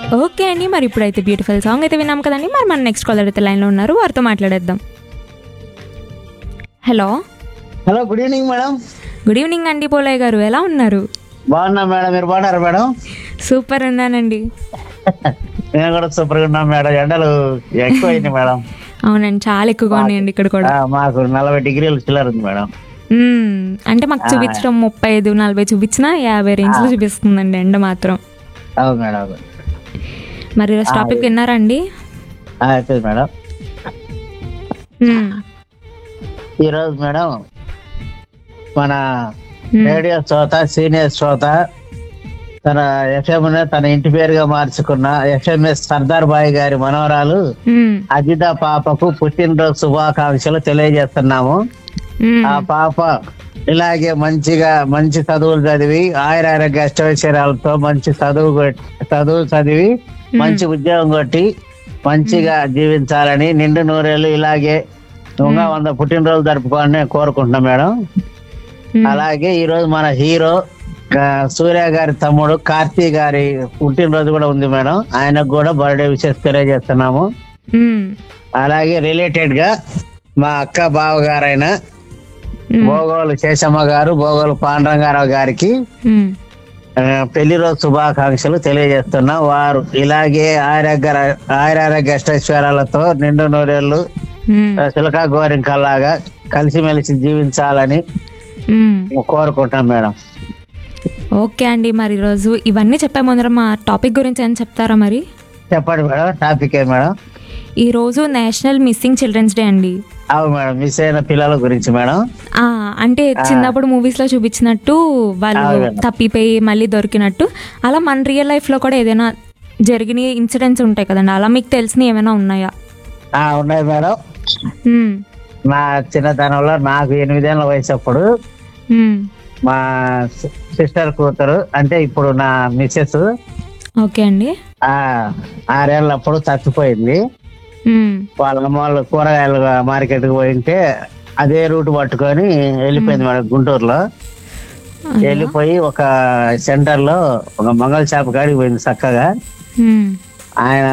Okay అండి, మరి ఇప్పుడైతే బ్యూటిఫుల్ సాంగ్ అయితే విన్నాం కదండి. మరి మన నెక్స్ట్ కాలర్ అయితే లైన్లో ఉన్నారు, వారితో మాట్లాడేద్దాం. Hello. Hello, good evening madam. Good evening అండి పోలయ్య గారు, ఎలా ఉన్నారు? బాగున్నా మేడం, మీరు బాగున్నారా మేడం? సూపర్ ఉన్నానండి. నేను కూడా సూపర్ గా ఉన్నాం మేడం. ఎండలు ఎక్కువైంది మేడం. అవునండి, చాలా ఎక్కువగా ఉన్నాయండి ఇక్కడ కూడా. మాకు 40 డిగ్రీలు చిల్లర ఉంది మేడం. అంటే మాకు చూపించడం 35-40 చూపించినా 50 రేంజ్లో చూపిస్తుందండి ఎండ మాత్రం. అవును మేడం, అవును. మరి ఈరోజు టాపిక్ విన్నారా అండి? అయిపోయింది మేడం. ఈరోజు మేడం మన రేడియో శ్రోత, సీనియర్ శ్రోత, తన ఎఫ్ఎం తన ఇంటి పేరుగా మార్చుకున్న ఎఫ్ఎంఎస్ సర్దార్ బాయ్ గారి మనవరాలు అజిత పాపకు పుట్టినరోజు శుభాకాంక్షలు తెలియజేస్తున్నాము. ఆ పాప ఇలాగే మంచి చదువులు చదివి ఆయురారోగ్య అష్టైశ్వర్యాలతో మంచి చదువు చదివి మంచి ఉద్యోగం కొట్టి మంచిగా జీవించాలని, నిండు నూరేళ్ళు ఇలాగే 100 పుట్టినరోజు జరుపుకోవాలని కోరుకుంటున్నాం మేడం. అలాగే ఈ రోజు మన హీరో సూర్య గారి తమ్ముడు కార్తీ గారి పుట్టినరోజు కూడా ఉంది మేడం. ఆయనకు కూడా బర్త్డే విషెస్ తెలియజేస్తున్నాము. అలాగే రిలేటెడ్ గా మా అక్క బావ గారైన భోగోలు శేషమ్మ గారు, భోగోలు పాండురంగారావు గారికి పెళ్లి రోజు శుభాకాంక్షలు తెలియజేస్తున్నాం. వారు ఇలాగే ఆయురారోగ్య అష్టైశ్వర్యాలతో నిండు నూరేళ్లు చిలకా గోరింకల్లాగా కలిసిమెలిసి జీవించాలని కోరుకుంటాం మేడం. ఓకే అండి, మరి ఈరోజు ఇవన్నీ చెప్పే ముందర మా టాపిక్ గురించి ఏం చెప్తారా? మరి చెప్పండి మేడం. టాపిక్ ఏ మేడం? ఈరోజు నేషనల్ మిస్సింగ్ చిల్డ్రన్స్ డే అండి. అవును మేడం, మిస్ అయిన పిల్లల గురించి మేడం. అంటే చిన్నప్పుడు మూవీస్ లో చూపించినట్టు వాళ్ళు తప్పిపోయి మళ్ళీ దొరికినట్టు, అలా మన రియల్ లైఫ్ లో కూడా ఏదైనా జరిగిన ఇన్సిడెంట్స్ ఉంటాయి కదండి, అలా మీకు తెలిసిన ఏమైనా ఉన్నాయా? ఉన్నాయి మేడం. నా చిన్నతనంలో నాకు 8 ఏళ్ల వయసు అప్పుడు మా సిస్టర్ కూతురు, అంటే ఇప్పుడు నా మిస్సెస్, ఓకే అండి, 6 ఏళ్ళప్పుడు చచ్చిపోయింది. వాళ్ళ అమ్మ వాళ్ళు కూరగాయలు మార్కెట్ కి పోయింటే అదే రూట్ పట్టుకొని వెళ్ళిపోయింది మేడం. గుంటూరులో వెళ్ళిపోయి ఒక సెంటర్ లో ఒక మంగళ షాప్ కాడికి పోయింది చక్కగా. ఆయన